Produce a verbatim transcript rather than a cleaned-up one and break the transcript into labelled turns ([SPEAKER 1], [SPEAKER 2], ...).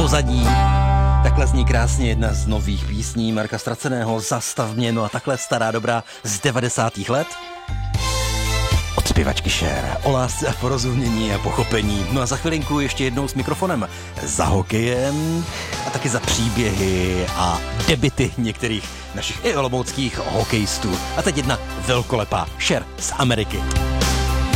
[SPEAKER 1] pozadí. Takhle zní krásně jedna z nových písní Marka Ztraceného, Zastav mě, no a takhle stará dobrá z devadesátých let. Od zpěvačky Cher, o lásce a porozumění a pochopení. No a za chvilinku ještě jednou s mikrofonem za hokejem a taky za příběhy a debity některých našich i olomouckých hokejistů. A teď jedna velkolepá Cher z Ameriky.